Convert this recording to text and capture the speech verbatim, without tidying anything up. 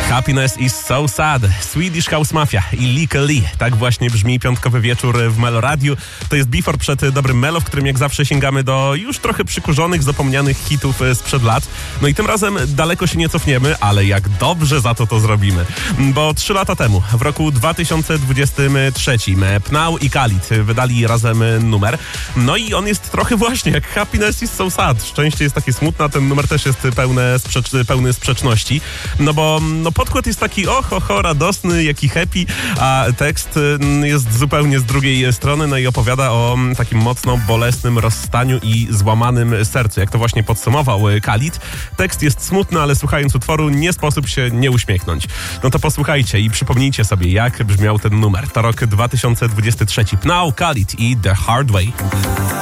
Happiness is so sad. Swedish House Mafia i Lika Lee. Tak właśnie brzmi piątkowy wieczór w Melo Radiu. To jest Before przed dobrym Melo, w którym jak zawsze sięgamy do już trochę przykurzonych, zapomnianych hitów sprzed lat. No i tym razem daleko się nie cofniemy, ale jak dobrze za to to zrobimy. Bo trzy lata temu, w roku dwa tysiące dwudziestym trzecim, Pnau i Khalid wydali razem numer. No i on jest trochę właśnie jak Happiness is so sad. Szczęście jest takie smutne, a ten numer też jest pełne sprzecz- pełny sprzeczności. No bo no podkład jest taki oho, ho, radosny, jaki happy, a tekst jest zupełnie z drugiej strony, no i opowiada o takim mocno bolesnym rozstaniu i złamanym sercu. Jak to właśnie podsumował Khalid, tekst jest smutny, ale słuchając utworu nie sposób się nie uśmiechnąć. No to posłuchajcie i przypomnijcie sobie, jak brzmiał ten numer. To rok dwa tysiące dwudziesty trzeci. Pnau, Khalid i The Hard Way.